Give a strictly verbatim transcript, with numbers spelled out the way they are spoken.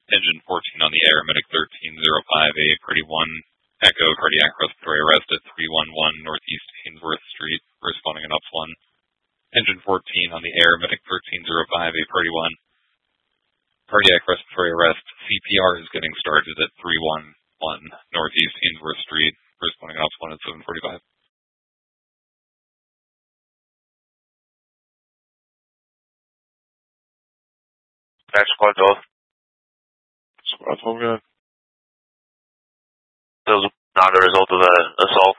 Engine fourteen on the air, medic thirteen oh five A, Party one, Echo, cardiac respiratory arrest at three one one Northeast Ainsworth Street, responding in Ops one. Engine fourteen on the air, medic thirteen oh five A, Party one, cardiac respiratory arrest, C P R is getting started at three one one Northeast Ainsworth Street, responding in Ops one at seven forty-five. Next squad twelve. Squad twelve, good. Those are not a result of the assault.